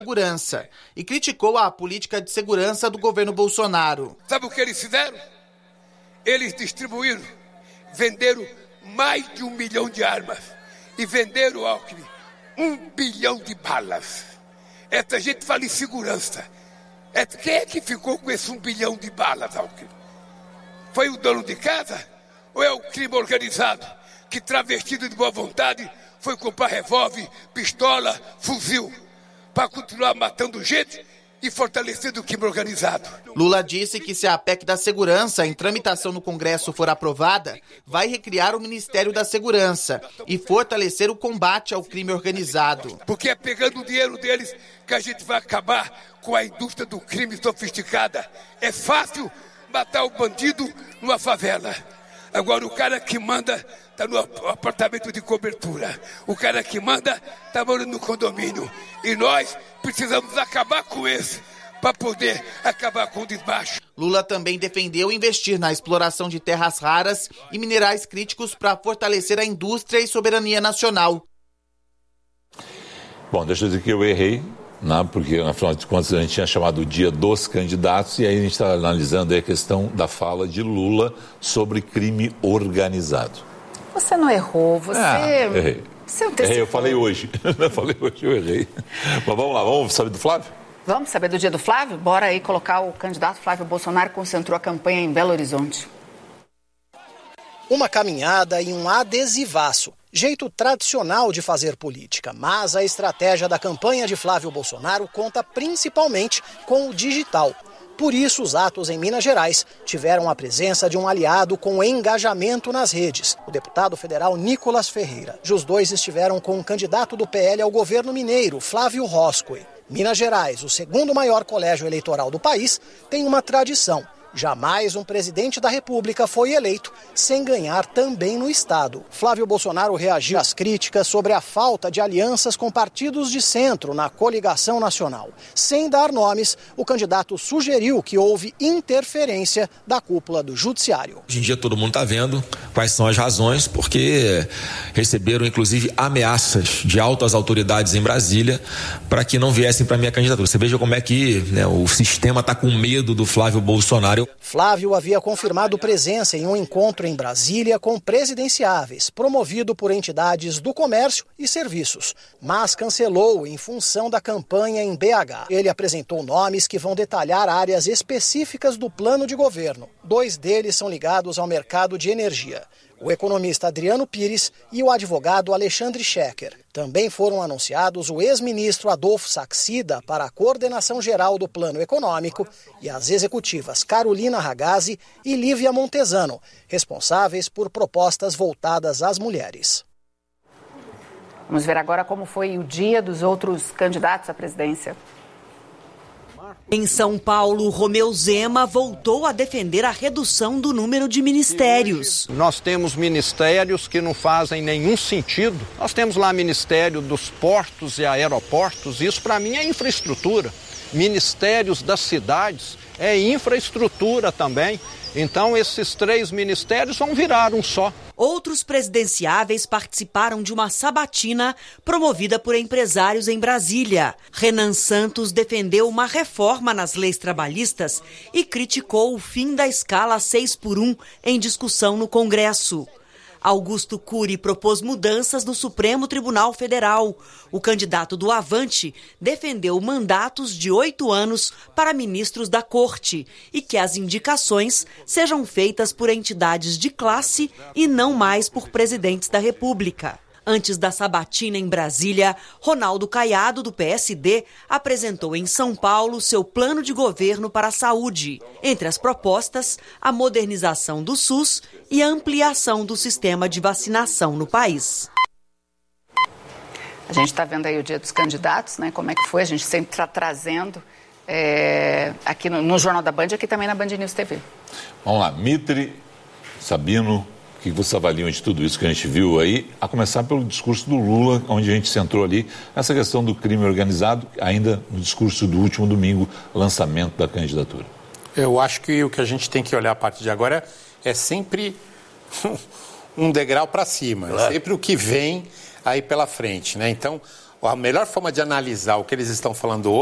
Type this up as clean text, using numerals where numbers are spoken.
segurança e criticou a política de segurança do governo Bolsonaro. Sabe o que eles fizeram? Eles distribuíram, venderam mais de 1 milhão de armas e venderam, Alckmin, 1 bilhão de balas. Essa gente fala em segurança. Quem é que ficou com esse 1 bilhão de balas, Alckmin? Foi o dono de casa ou é o crime organizado que, travestido de boa vontade, foi comprar revólver, pistola, fuzil para continuar matando gente e fortalecendo o crime organizado? Lula disse que se a PEC da segurança em tramitação no Congresso for aprovada, vai recriar o Ministério da Segurança e fortalecer o combate ao crime organizado. Porque é pegando o dinheiro deles que a gente vai acabar com a indústria do crime sofisticada. É fácil matar o bandido numa favela. Agora o cara que manda está no apartamento de cobertura. O cara que manda está morando no condomínio. E nós precisamos acabar com esse para poder acabar com o desbaixo. Lula também defendeu investir na exploração de terras raras e minerais críticos para fortalecer a indústria e soberania nacional. Bom, deixa eu dizer que eu errei, né, porque afinal de contas a gente tinha chamado o dia dos candidatos e aí a gente está analisando aí a questão da fala de Lula sobre crime organizado. Você não errou, você... Errei. Você antecipou. Eu falei hoje. Eu errei. Mas vamos lá, vamos saber do Flávio? Vamos saber do dia do Flávio? Bora aí colocar o candidato Flávio Bolsonaro, que concentrou a campanha em Belo Horizonte. Uma caminhada e um adesivaço. Jeito tradicional de fazer política, mas a estratégia da campanha de Flávio Bolsonaro conta principalmente com o digital. Por isso, os atos em Minas Gerais tiveram a presença de um aliado com engajamento nas redes, o deputado federal Nicolas Ferreira. Os dois estiveram com o candidato do PL ao governo mineiro, Flávio Roscoe. Minas Gerais, o segundo maior colégio eleitoral do país, tem uma tradição. Jamais um presidente da República foi eleito sem ganhar também no estado. Flávio Bolsonaro reagiu às críticas sobre a falta de alianças com partidos de centro na coligação nacional. Sem dar nomes, o candidato sugeriu que houve interferência da cúpula do judiciário. Hoje em dia todo mundo está vendo quais são as razões, porque receberam inclusive ameaças de altas autoridades em Brasília para que não viessem para a minha candidatura. Você veja como é que o sistema está com medo do Flávio Bolsonaro. Flávio havia confirmado presença em um encontro em Brasília com presidenciáveis, promovido por entidades do comércio e serviços, mas cancelou em função da campanha em BH. Ele apresentou nomes que vão detalhar áreas específicas do plano de governo. 2 deles são ligados ao mercado de energia. O economista Adriano Pires e o advogado Alexandre Schecker. Também foram anunciados o ex-ministro Adolfo Saxida para a coordenação geral do Plano Econômico e as executivas Carolina Ragazzi e Lívia Montesano, responsáveis por propostas voltadas às mulheres. Vamos ver agora como foi o dia dos outros candidatos à presidência. Em São Paulo, Romeu Zema voltou a defender a redução do número de ministérios. Nós temos ministérios que não fazem nenhum sentido. Nós temos lá Ministério dos Portos e Aeroportos, isso para mim é infraestrutura. Ministérios das cidades é infraestrutura também. Então esses 3 ministérios vão virar um só. Outros presidenciáveis participaram de uma sabatina promovida por empresários em Brasília. Renan Santos defendeu uma reforma nas leis trabalhistas e criticou o fim da escala 6x1 em discussão no Congresso. Augusto Cury propôs mudanças no Supremo Tribunal Federal. O candidato do Avante defendeu mandatos de 8 anos para ministros da Corte e que as indicações sejam feitas por entidades de classe e não mais por presidentes da República. Antes da sabatina em Brasília, Ronaldo Caiado, do PSD, apresentou em São Paulo seu plano de governo para a saúde. Entre as propostas, a modernização do SUS e a ampliação do sistema de vacinação no país. A gente está vendo aí o dia dos candidatos, né? Como é que foi? A gente sempre está trazendo aqui no Jornal da Band e aqui também na Band News TV. Vamos lá, Mitre, Sabino, o que você avalia de tudo isso que a gente viu aí, a começar pelo discurso do Lula, onde a gente centrou ali essa questão do crime organizado, ainda no discurso do último domingo, lançamento da candidatura. Eu acho que o que a gente tem que olhar a partir de agora é sempre um degrau para cima, claro. É sempre o que vem aí pela frente, né? Então, a melhor forma de analisar o que eles estão falando hoje